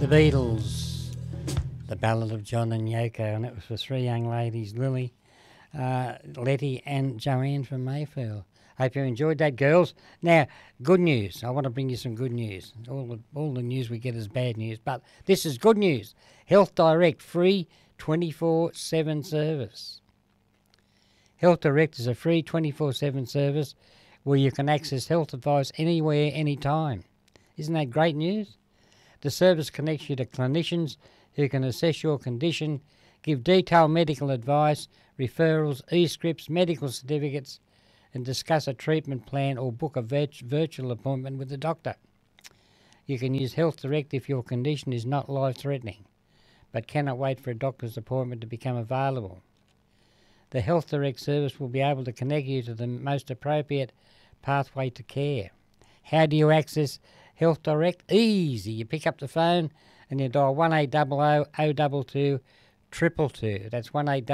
The Beatles, The Ballad of John and Yoko, and it was for three young ladies, Lily, Letty and Joanne from Mayfield. Hope you enjoyed that, girls. Now, good news. I want to bring you some good news. All the news we get is bad news, but this is good news. Health Direct, free 24/7 service. Health Direct is a free 24/7 service where you can access health advice anywhere, anytime. Isn't that great news? The service connects you to clinicians who can assess your condition, give detailed medical advice, referrals, e-scripts, medical certificates, and discuss a treatment plan or book a virtual appointment with the doctor. You can use Health Direct if your condition is not life-threatening, but cannot wait for a doctor's appointment to become available. The Health Direct service will be able to connect you to the most appropriate pathway to care. How do you access Health Direct? Easy. You pick up the phone and you dial 1-800-022-222. That's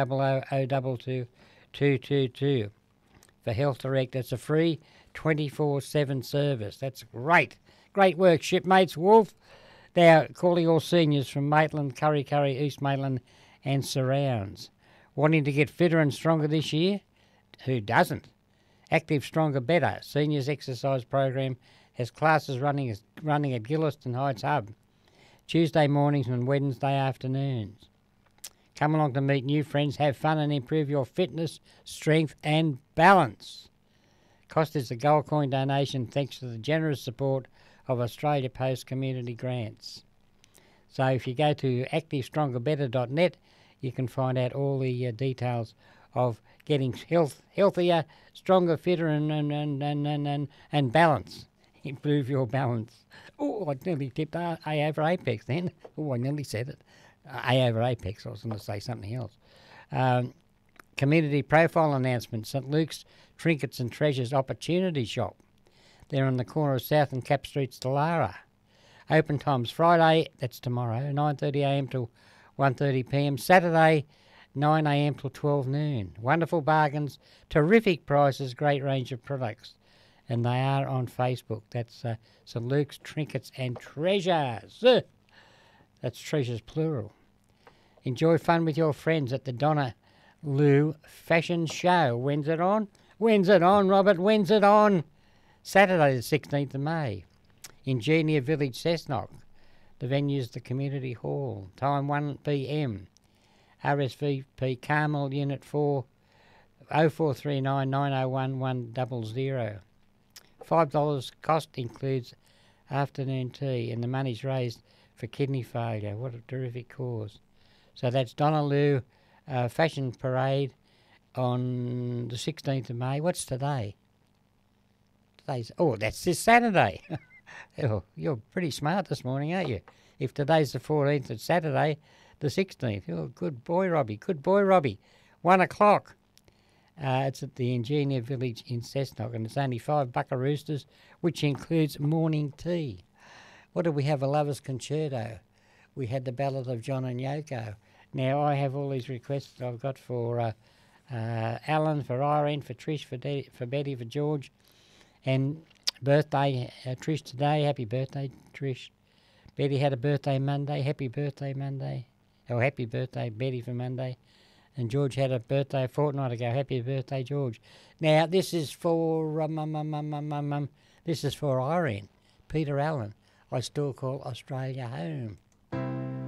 1-800-022-222. For Health Direct, it's a free 24/7 service. That's great. Great work, shipmates. Wolf, they're calling all seniors from Maitland, Curry, East Maitland and surrounds. Wanting to get fitter and stronger this year? Who doesn't? Active Stronger Better Seniors Exercise Program has classes running at Gilliston Heights Hub, Tuesday mornings and Wednesday afternoons. Come along to meet new friends, have fun and improve your fitness, strength and balance. Cost is a gold coin donation thanks to the generous support of Australia Post Community Grants. So if you go to activestrongerbetter.net, you can find out all the details of getting healthier, stronger, fitter and balance. Improve your balance. Oh, I nearly tipped A over Apex then. Oh, I nearly said it. A over Apex. I was going to say something else. Community profile announcement. St Luke's Trinkets and Treasures Opportunity Shop. They're on the corner of South and Cap Streets to Lara. Open times Friday, that's tomorrow, 9:30am till 1:30pm. Saturday, 9am till 12 noon. Wonderful bargains, terrific prices, great range of products. And they are on Facebook. That's St Luke's Trinkets and Treasures. That's treasures plural. Enjoy fun with your friends at the Donna Lou Fashion Show. When's it on? When's it on, Robert? When's it on? Saturday the 16th of May. Ingenia Village, Cessnock. The venue's the Community Hall. Time 1pm. RSVP Carmel Unit 4 0439 901 100. $5 cost includes afternoon tea, and the money's raised for kidney failure. What a terrific cause. So that's Donnelly Fashion Parade on the 16th of May. What's today? That's this Saturday. Oh, you're pretty smart this morning, aren't you? If today's the 14th, it's Saturday, the 16th. Oh, good boy, Robbie. Good boy, Robbie. 1 o'clock. It's at the Ingenia Village in Cessnock, and it's only $5 roosters, which includes morning tea. What did we have? A Lover's Concerto. We had the Ballad of John and Yoko. Now, I have all these requests that I've got for Alan, for Irene, for Trish, for Betty, for George, and birthday, Trish today. Happy birthday, Trish. Betty had a birthday Monday. Happy birthday, Monday. Oh, happy birthday, Betty, for Monday. And George had a birthday a fortnight ago. Happy birthday, George. Now, this is for this is for Irene, Peter Allen. I still call Australia home.